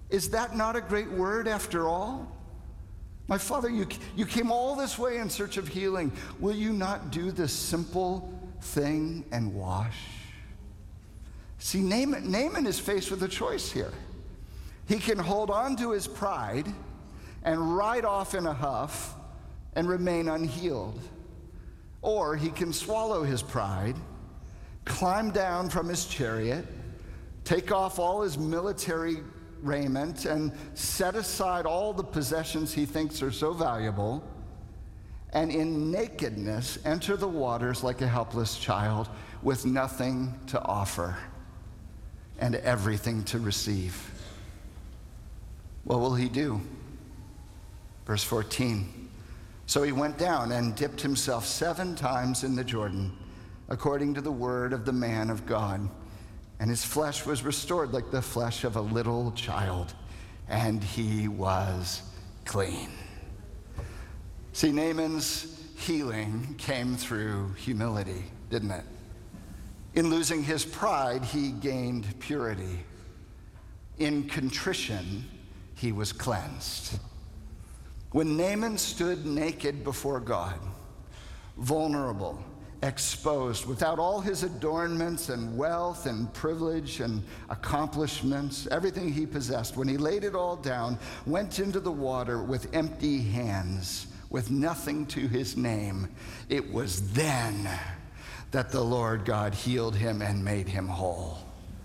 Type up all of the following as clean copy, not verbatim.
Is that not a great word after all? My Father, you came all this way in search of healing. Will you not do this simple thing and wash? See, Naaman is faced with a choice here. He can hold on to his pride and ride off in a huff and remain unhealed. Or he can swallow his pride, climb down from his chariot, take off all his military raiment, and set aside all the possessions he thinks are so valuable, and in nakedness enter the waters like a helpless child with nothing to offer and everything to receive. What will he do? Verse 14. So he went down and dipped himself 7 times in the Jordan, according to the word of the man of God. And his flesh was restored like the flesh of a little child, and he was clean. See, Naaman's healing came through humility, didn't it? In losing his pride, he gained purity. In contrition, he was cleansed. When Naaman stood naked before God, vulnerable, exposed, without all his adornments and wealth and privilege and accomplishments, everything he possessed, when he laid it all down, went into the water with empty hands, with nothing to his name, it was then that the Lord God healed him and made him whole.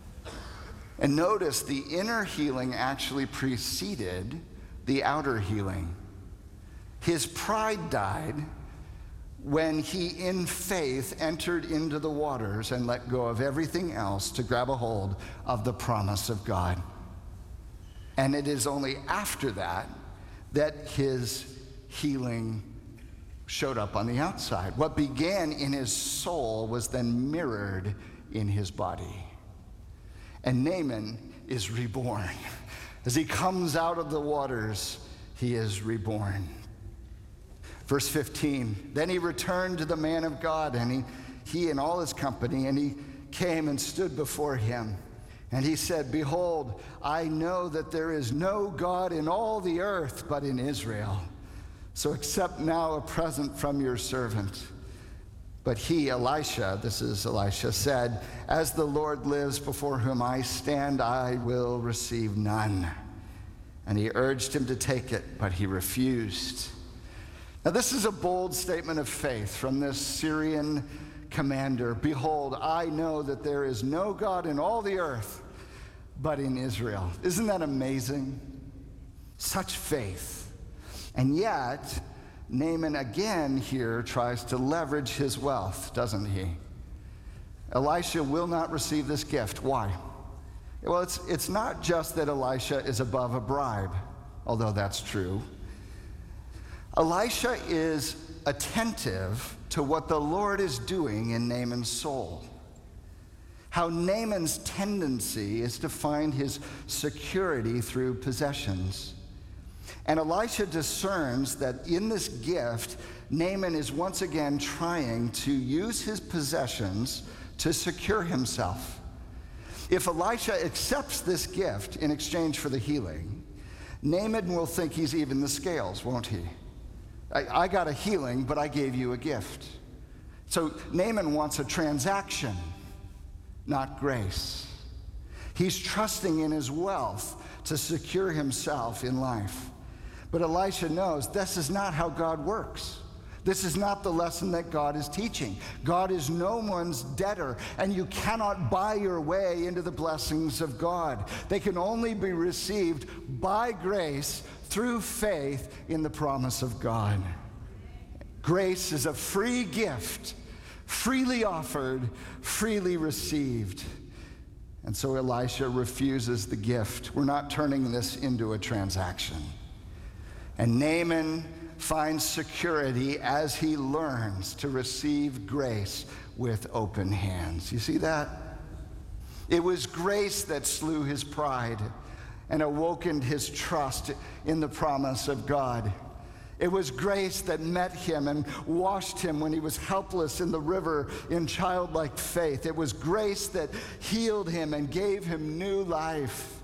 And notice the inner healing actually preceded the outer healing. His pride died when he, in faith, entered into the waters and let go of everything else to grab a hold of the promise of God. And it is only after that that his healing showed up on the outside. What began in his soul was then mirrored in his body. And Naaman is reborn. As he comes out of the waters, he is reborn. Verse 15, then he returned to the man of God, and he and all his company, and he came and stood before him. And he said, behold, I know that there is no God in all the earth but in Israel. So accept now a present from your servant. But he, Elisha, this is Elisha, said, as the Lord lives before whom I stand, I will receive none. And he urged him to take it, but he refused. Now, this is a bold statement of faith from this Syrian commander. Behold, I know that there is no God in all the earth but in Israel. Isn't that amazing? Such faith. And yet, Naaman again here tries to leverage his wealth, doesn't he? Elisha will not receive this gift. Why? Well, it's not just that Elisha is above a bribe, although that's true. Elisha is attentive to what the Lord is doing in Naaman's soul. How Naaman's tendency is to find his security through possessions. And Elisha discerns that in this gift, Naaman is once again trying to use his possessions to secure himself. If Elisha accepts this gift in exchange for the healing, Naaman will think he's even the scales, won't he? I got a healing, but I gave you a gift. So Naaman wants a transaction, not grace. He's trusting in his wealth to secure himself in life. But Elisha knows this is not how God works. This is not the lesson that God is teaching. God is no one's debtor, and you cannot buy your way into the blessings of God. They can only be received by grace through faith in the promise of God. Grace is a free gift, freely offered, freely received. And so Elisha refuses the gift. We're not turning this into a transaction. And Naaman finds security as he learns to receive grace with open hands. You see that? It was grace that slew his pride and awokened his trust in the promise of God. It was grace that met him and washed him when he was helpless in the river in childlike faith. It was grace that healed him and gave him new life.